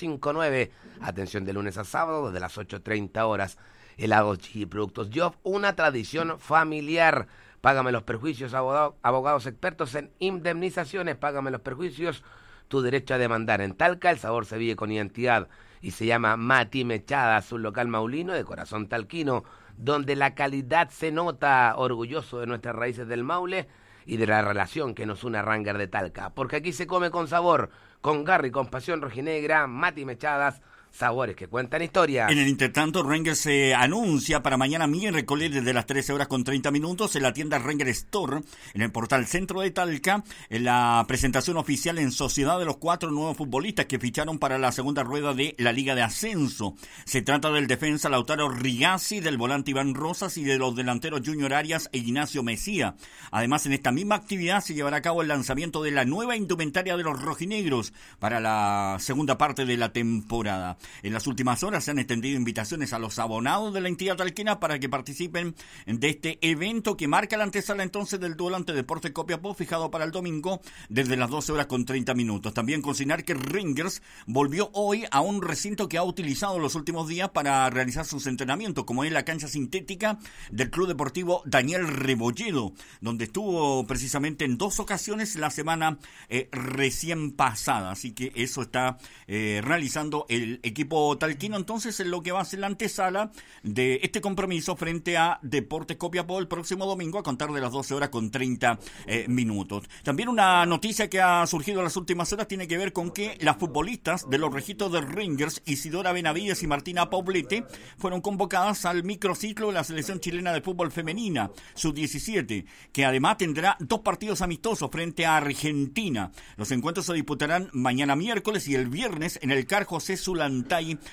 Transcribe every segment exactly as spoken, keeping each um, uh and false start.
cinco nueve. Atención de lunes a sábado desde las ocho treinta horas. Helados y productos Job, una tradición familiar. Págame los perjuicios, abogado, abogados expertos en indemnizaciones. Págame los perjuicios, tu derecho a demandar. En Talca el sabor se vive con identidad y se llama Mati Mechadas, un local maulino de corazón talquino, donde la calidad se nota, orgulloso de nuestras raíces del Maule y de la relación que nos une a Ranger de Talca. Porque aquí se come con sabor, con garra y con pasión rojinegra. Mati Mechadas, sabores que cuentan historias. En el intertanto, Ranger se anuncia para mañana miércoles desde las trece horas con treinta minutos en la tienda Ranger Store, en el portal Centro de Talca, en la presentación oficial en sociedad de los cuatro nuevos futbolistas que ficharon para la segunda rueda de la Liga de Ascenso. Se trata del defensa Lautaro Rigazzi, del volante Iván Rosas y de los delanteros Junior Arias e Ignacio Mesía. Además, en esta misma actividad se llevará a cabo el lanzamiento de la nueva indumentaria de los rojinegros para la segunda parte de la temporada. En las últimas horas se han extendido invitaciones a los abonados de la entidad talquina para que participen de este evento que marca la antesala entonces del duelo ante Deportes Copiapó, fijado para el domingo desde las doce horas con treinta minutos. También consignar que Rangers volvió hoy a un recinto que ha utilizado los últimos días para realizar sus entrenamientos, como es la cancha sintética del Club Deportivo Daniel Rebolledo, donde estuvo precisamente en dos ocasiones la semana eh, recién pasada. Así que eso está eh, realizando el equipo talquino entonces en lo que va a ser la antesala de este compromiso frente a Deportes Copiapó el próximo domingo a contar de las doce horas con treinta eh, minutos. También una noticia que ha surgido en las últimas horas tiene que ver con que las futbolistas de los registros de Rangers, Isidora Benavides y Martina Poblete, fueron convocadas al microciclo de la selección chilena de fútbol femenina, sub diecisiete, que además tendrá dos partidos amistosos frente a Argentina. Los encuentros se disputarán mañana miércoles y el viernes en el Car José Zulantay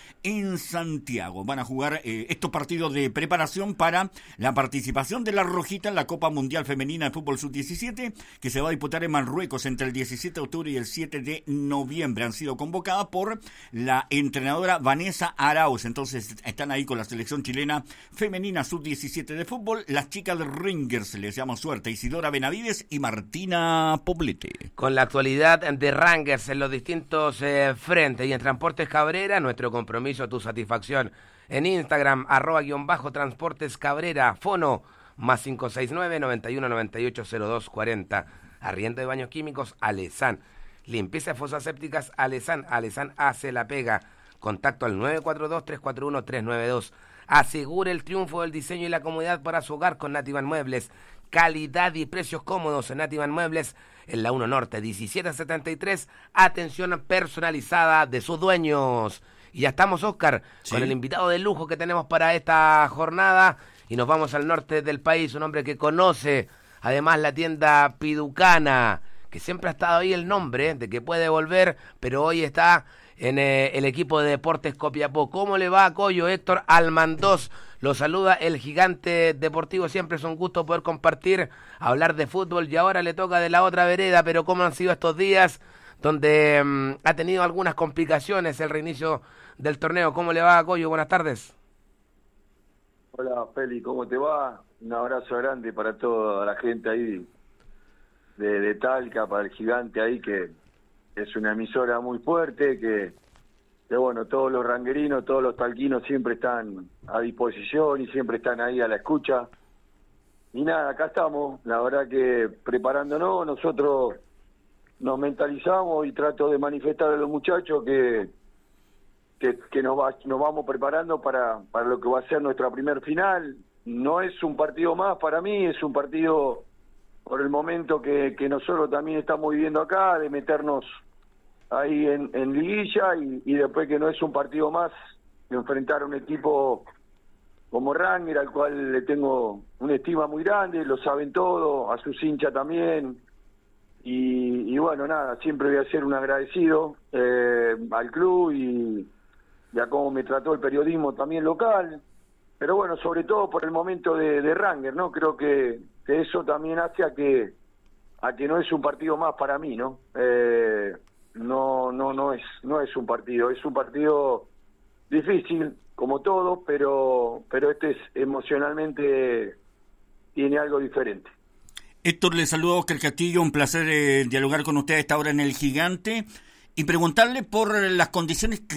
en Santiago. Van a jugar eh, estos partidos de preparación para la participación de la Rojita en la Copa Mundial Femenina de Fútbol sub diecisiete, que se va a disputar en Marruecos entre el diecisiete de octubre y el siete de noviembre. Han sido convocadas por la entrenadora Vanessa Arauz. Entonces están ahí con la selección chilena femenina sub diecisiete de fútbol. Las chicas de Rangers, les deseamos suerte. Isidora Benavides y Martina Poblete. Con la actualidad de Rangers en los distintos eh, frentes y en Transportes Cabrera, nuestro compromiso, tu satisfacción. En Instagram, arroba guión bajo Transportes Cabrera, fono más cinco seis nueve, noventa y uno, noventa y ocho, cero dos cuarenta. Arriendo de baños químicos, Alesan. Limpieza de fosas sépticas, Alesan. Alesan hace la pega. Contacto al nueve cuatro dos, tres cuatro uno, tres nueve dos. Asegure el triunfo del diseño y la comodidad para su hogar con Nativan Muebles. Calidad y precios cómodos en Nativan Muebles, en la uno Norte, diecisiete setenta y tres. Atención personalizada de sus dueños. Y ya estamos, Oscar, ¿sí?, con el invitado de lujo que tenemos para esta jornada. Y nos vamos al norte del país, un hombre que conoce además la tienda Piducana, que siempre ha estado ahí el nombre de que puede volver, pero hoy está en eh, el equipo de Deportes Copiapó. ¿Cómo le va, Coyo? Héctor Almandós lo saluda, el gigante deportivo. Siempre es un gusto poder compartir, hablar de fútbol, y ahora le toca de la otra vereda. Pero ¿cómo han sido estos días donde um, ha tenido algunas complicaciones el reinicio del torneo? ¿Cómo le va, Coyo? Buenas tardes. Hola, Feli, ¿cómo te va? Un abrazo grande para toda la gente ahí de, de Talca, para el gigante ahí, que es una emisora muy fuerte, que, que bueno, todos los ranguerinos, todos los talquinos siempre están a disposición y siempre están ahí a la escucha. Y nada, acá estamos, la verdad que preparándonos, nosotros nos mentalizamos y trato de manifestar a los muchachos que que, que nos, va, nos vamos preparando para, para lo que va a ser nuestra primer final. No es un partido más para mí, es un partido por el momento que, que nosotros también estamos viviendo acá, de meternos ahí en, en liguilla, y, y después que no es un partido más, de enfrentar a un equipo como Ranger, al cual le tengo una estima muy grande, lo saben todo, a sus hinchas también. Y, y bueno, nada, siempre voy a ser un agradecido eh, al club y, y a cómo me trató el periodismo también local, pero bueno, sobre todo por el momento de, de Ranger, ¿no? Creo que, que eso también hace a que a que no es un partido más para mí, ¿no? Eh, no no no es no es un partido, es un partido difícil como todo, pero pero este es emocionalmente tiene algo diferente. Héctor, le saludo a Oscar Castillo, un placer eh, dialogar con usted a esta hora en El Gigante y preguntarle por las condiciones